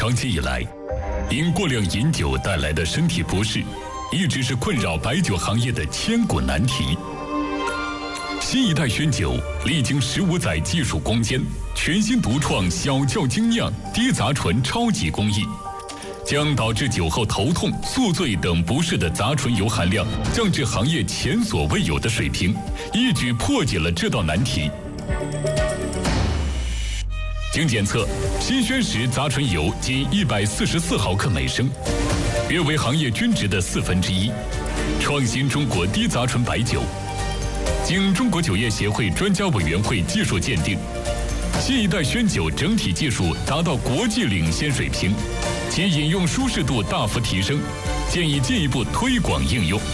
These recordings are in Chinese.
长期以来，因过量饮酒带来的身体不适，一直是困扰白酒行业的千古难题。新一代轩酒历经15载技术攻坚，全新独创小窖精酿低杂醇超级工艺，将导致酒后头痛、宿醉等不适的杂醇油含量降至行业前所未有的水平，一举破解了这道难题。经检测，新轩10杂醇油仅144毫克每升，约为行业均值的1/4，创新中国低杂醇白酒。经中国酒业协会专家委员会技术鉴定，新一代轩酒整体技术达到国际领先水平，其饮用舒适度大幅提升，建议进一步推广应用。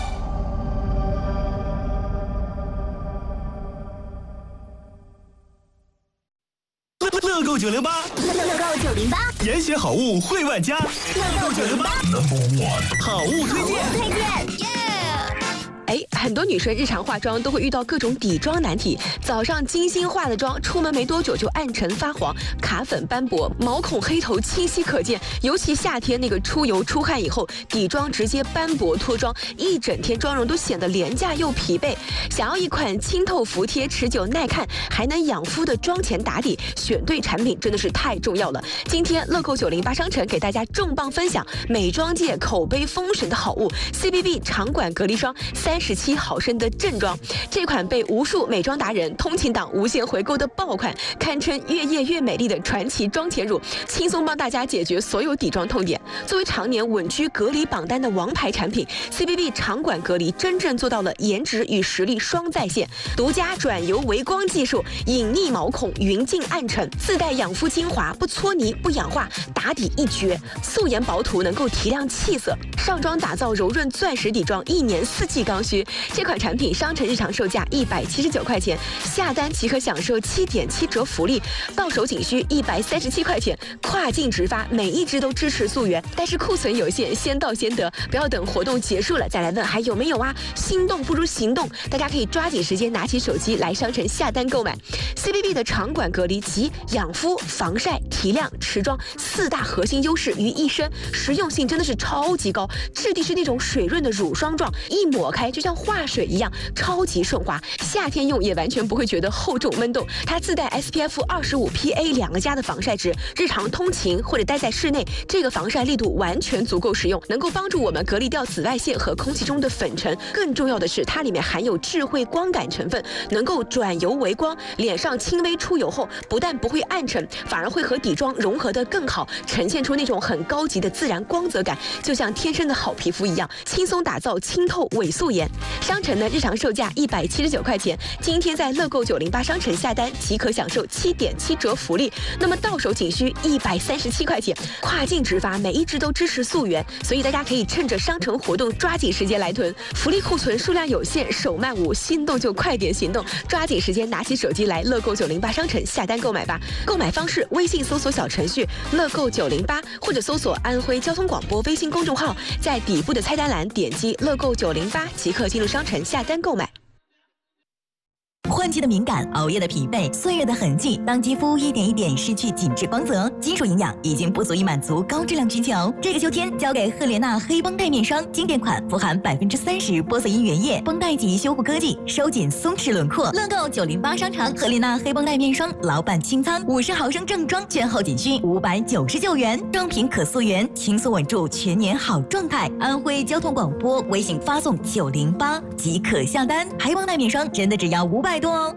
乐购908， 乐购908， 严选好物惠万家。乐购908 ，Number 1，好物推荐。 很多女生日常化妆都会遇到各种底妆难题，早上精心化的妆，出门没多久就暗沉发黄、卡粉斑驳、毛孔黑头清晰可见。尤其夏天那个出油出汗以后，底妆直接斑驳脱妆，一整天妆容都显得廉价又疲惫。想要一款清透服帖、持久耐看，还能养肤的妆前打底，选对产品真的是太重要了。今天乐购908商城给大家重磅分享美妆界口碑封神的好物 CBB 长管隔离霜37毫升的正装，这款被无数美妆达人、通勤党无限回购的爆款，堪称越夜越美丽的传奇妆前乳，轻松帮大家解决所有底妆痛点。作为常年稳居隔离榜单的王牌产品 ，CBB 长管隔离真正做到了颜值与实力双在线，独家转油微光技术，隐匿毛孔，匀净暗沉，自带养肤精华，不搓泥不氧化，打底一绝，素颜薄涂能够提亮气色，上妆打造柔润钻石底妆，1年4季刚需。这款产品商城日常售价179块钱，下单即可享受7.7折福利，到手仅需137块钱，跨境直发，每一支都支持溯源，但是库存有限，先到先得，不要等活动结束了再来问还有没有啊！心动不如行动，大家可以抓紧时间拿起手机来商城下单购买。CBB 的长管隔离集养肤、防晒、提亮、持妆4大核心优势于一身，实用性真的是超级高，质地是那种水润的乳霜状，一抹开就像化水一样，超级顺滑，夏天用也完全不会觉得厚重闷动。它自带 SPF25 PA2个加的防晒值，日常通勤或者待在室内，这个防晒力度完全足够实用，能够帮助我们隔离掉紫外线和空气中的粉尘。更重要的是，它里面含有智慧光感成分，能够转油为光，脸上轻微出油后，不但不会暗沉，反而会和底妆融合得更好，呈现出那种很高级的自然光泽感，就像天生的好皮肤一样，轻松打造清透伪素颜。商城的日常售价179块钱，今天在乐购908商城下单即可享受7.7折福利，那么到手仅需137块钱，跨境直发，每一支都支持溯源，所以大家可以趁着商城活动抓紧时间来囤，福利库存数量有限，手慢无，心动就快点行动，抓紧时间拿起手机来乐购908商城下单购买吧。购买方式：微信搜索小程序乐购908，或者搜索安徽交通广播微信公众号，在底部的菜单栏点击乐购908即可进入商城下单购买。 换季的敏感，熬夜的疲惫，岁月的痕迹，当肌肤一点一点失去紧致光泽，基础营养已经不足以满足高质量需求。这个秋天交给赫莲娜黑绷带面霜，经典款，富含30%玻色因原液，绷带级修护科技，收紧松弛轮廓。乐购908商城赫莲娜黑绷带面霜老板清仓，50毫升正装，券后仅需599元，正品可溯源，轻松稳住全年好状态。安徽交通广播微信发送908即可下单，黑绷带面霜真的只要500多哦。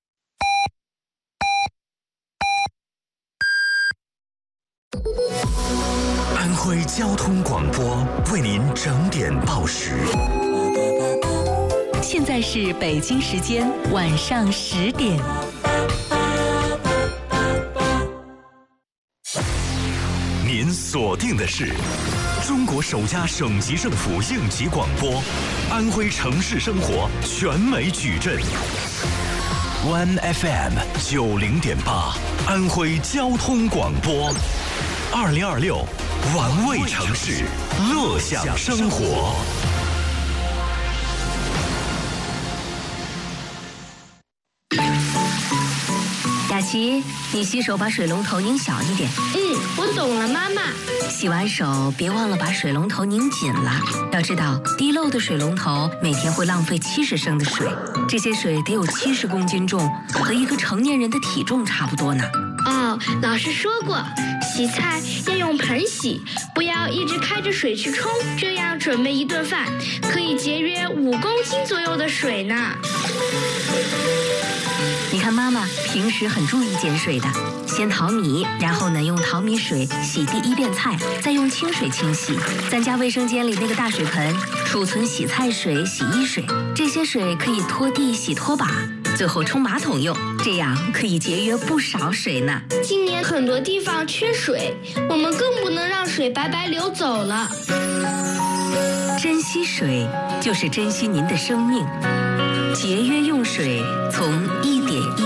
安徽交通广播为您整点报时。 现在是北京时间晚上10点。 您锁定的是中国首家省级政府应急广播，安徽城市生活全美矩阵。One FM 90.8，安徽交通广播，2026玩味城市，乐享生活。 雅琪。 琪，你洗手把水龙头拧小一点。 我懂了，妈妈。 洗完手别忘了把水龙头拧紧了。要知道，滴漏的水龙头每天会浪费70升的水，这些水得有70公斤重，和一个成年人的体重差不多呢。 哦，老师说过，洗菜要用盆洗，不要一直开着水去冲，这样准备一顿饭可以节约5公斤左右的水呢。 你看妈妈平时很注意减水的，先淘米，然后呢用淘米水洗第1遍菜，再用清水清洗。咱家卫生间里那个大水盆储存洗菜水、洗衣水，这些水可以拖地、洗拖把，最后冲马桶用，这样可以节约不少水呢。 今年很多地方缺水，我们更不能让水白白流走了。 珍惜水，就是珍惜您的生命。节约用水，从1点1